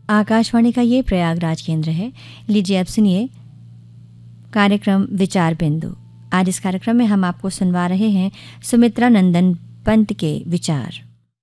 आकाशवाणी का ये प्रयागराज केंद्र है। लीजिए अब सुनिए कार्यक्रम विचार बिंदु। आज इस कार्यक्रम में हम आपको सुनवा रहे हैं सुमित्रा नंदन पंत के विचार।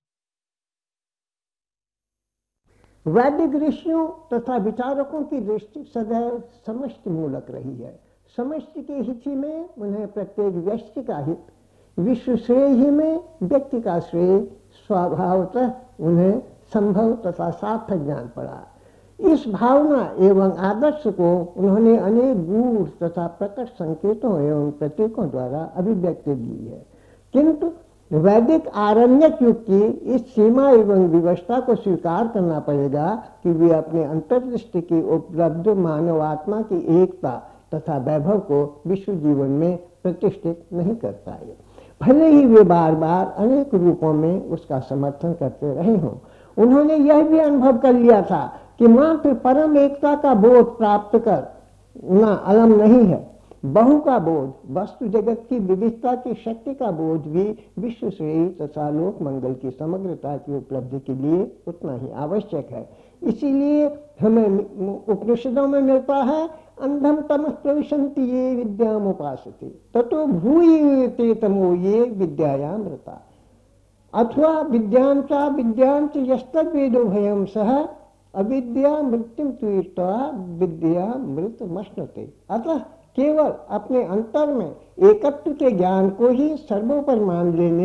वैदिक ऋषियों तथा विचारकों की दृष्टि सदैव समष्टि मूलक रही है। समष्टि के हित ही में उन्हें प्रत्येक व्यक्ति का हित, विश्व श्रेय ही में व्यक्ति का श्रेय स्वभावतः उन्हें संभव तथा सार्थक जान पड़ा। इस भावना एवं आदर्श को उन्होंने अनेक गूढ़ तथा प्रकट संकेतों एवं प्रतीकों द्वारा अभिव्यक्ति दी है। किंतु वैदिक आरण्यक युग की इस सीमा एवं विवशता को स्वीकार करना पड़ेगा कि वे अपने अंतर्दृष्टि की उपलब्ध मानव आत्मा की एकता तथा वैभव को विश्व जीवन में प्रतिष्ठित नहीं कर पाए। भले ही वे बार बार अनेक रूपों में उसका समर्थन करते रहे हों, उन्होंने यह भी अनुभव कर लिया था कि मात्र परम एकता का बोध प्राप्त करना अलम नहीं है। बहु का बोध, वस्तु जगत की विविधता की शक्ति का बोध भी विश्व श्रेय तथा लोक मंगल की समग्रता की उपलब्धि के लिए उतना ही आवश्यक है। इसीलिए हमें उपनिषदों में मिलता है, अंधम तमः प्रविशन्ति ये विद्यामुपासते ततो भूयते तमो ये विद्यायामृता, अथवा विद्यांच यस्तद्वेदो भयं सह अविद्या मृत्युम तीर्था विद्यामृतमश्नुते। अतः केवल अपने अंतर में एकत्व के ज्ञान को ही सर्वोपर मान लेने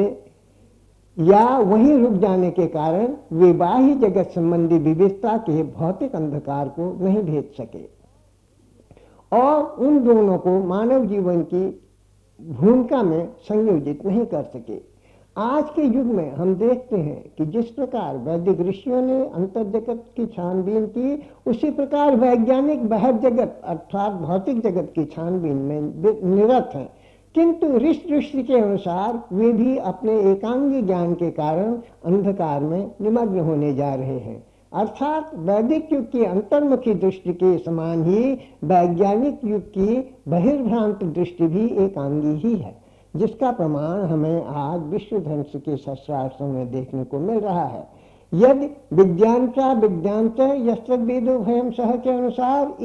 या वहीं रुक जाने के कारण वे बाह्य जगत संबंधी विविधता के भौतिक अंधकार को नहीं भेद सके और उन दोनों को मानव जीवन की भूमिका में संयोजित नहीं कर सके। आज के युग में हम देखते हैं कि जिस प्रकार वैदिक ऋषियों ने अंतर जगत की छानबीन की, उसी प्रकार वैज्ञानिक बाह्य जगत अर्थात भौतिक जगत की छानबीन में निरत हैं। किंतु ऋषि दृष्टि के अनुसार वे भी अपने एकांगी ज्ञान के कारण अंधकार में निमग्न होने जा रहे हैं। अर्थात वैदिक युग की अंतर्मुखी दृष्टि के समान ही वैज्ञानिक युग की बहिर्भ्रांत दृष्टि भी एकांगी ही है, जिसका प्रमाण हमें आज विश्व ध्वंस के शस्त्रास्त्रों में देखने को मिल रहा है। यदि विद्यांच यस्तद्वेदो भयं सह के अनुसार